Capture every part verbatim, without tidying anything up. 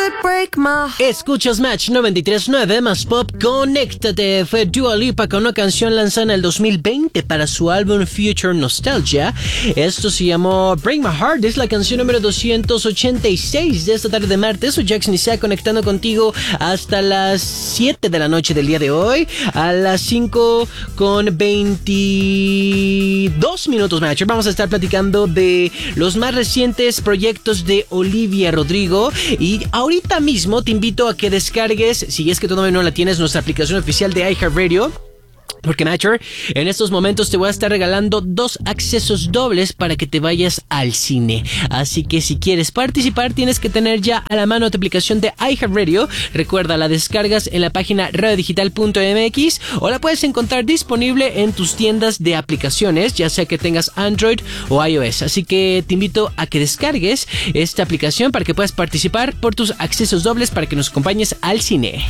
Escuchas Match noventa y tres punto nueve más pop. Conéctate. Fue Dua Lipa con una canción lanzada en el dos mil veinte para su álbum Future Nostalgia. Esto se llamó Break My Heart. Es la canción número doscientos ochenta y seis de esta tarde de martes. Soy Jackson Isaac, conectando contigo hasta las siete de la noche del día de hoy. A las cinco con veintidós minutos, Matcher. Vamos a estar platicando de los más recientes proyectos de Olivia Rodrigo. Y ahorita mismo te invito a que descargues, si es que todavía no la tienes, nuestra aplicación oficial de iHeartRadio. Porque, Matcher, en estos momentos te voy a estar regalando dos accesos dobles para que te vayas al cine. Así que si quieres participar, tienes que tener ya a la mano tu aplicación de iHeartRadio. Recuerda, la descargas en la página radio digital punto m x o la puedes encontrar disponible en tus tiendas de aplicaciones, ya sea que tengas Android o iOS. Así que te invito a que descargues esta aplicación para que puedas participar por tus accesos dobles para que nos acompañes al cine.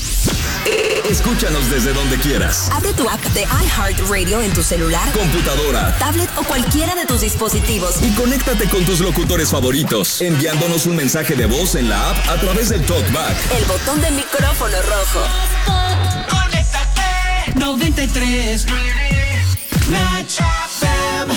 Escúchanos desde donde quieras. Abre tu app de iHeartRadio en tu celular, computadora, tablet o cualquiera de tus dispositivos. Y conéctate con tus locutores favoritos, enviándonos un mensaje de voz en la app a través del TalkBack. El botón de micrófono rojo. Conéctate. noventa y tres Match F M.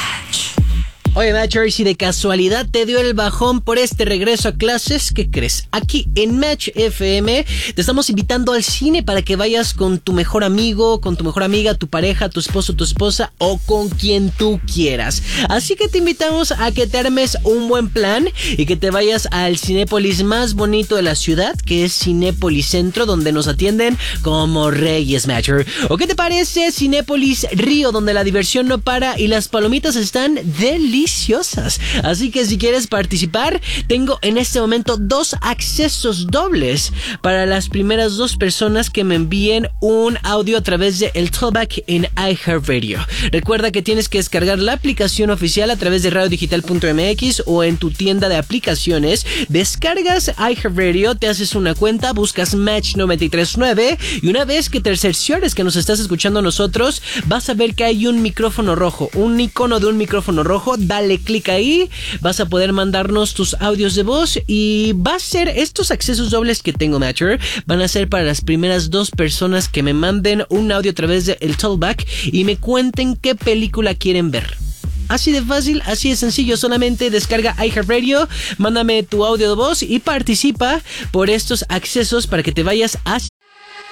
Oye, Matcher, si de casualidad te dio el bajón por este regreso a clases, ¿qué crees? Aquí en Match F M te estamos invitando al cine para que vayas con tu mejor amigo, con tu mejor amiga, tu pareja, tu esposo, tu esposa o con quien tú quieras. Así que te invitamos a que te armes un buen plan y que te vayas al Cinépolis más bonito de la ciudad, que es Cinépolis Centro, donde nos atienden como reyes, Matcher. ¿O qué te parece Cinépolis Río, donde la diversión no para y las palomitas están deliciosas? Así que si quieres participar, tengo en este momento dos accesos dobles para las primeras dos personas que me envíen un audio a través de el Talkback en iHeartRadio. Recuerda que tienes que descargar la aplicación oficial a través de radio digital punto m x o en tu tienda de aplicaciones. Descargas iHeartRadio, te haces una cuenta, buscas Match noventa y tres punto nueve y una vez que te cerciores que nos estás escuchando a nosotros, vas a ver que hay un micrófono rojo, un icono de un micrófono rojo. Dale clic ahí, vas a poder mandarnos tus audios de voz y va a ser estos accesos dobles que tengo, Matcher, van a ser para las primeras dos personas que me manden un audio a través de el Talkback y me cuenten qué película quieren ver. Así de fácil, así de sencillo. Solamente descarga iHeartRadio, mándame tu audio de voz y participa por estos accesos para que te vayas a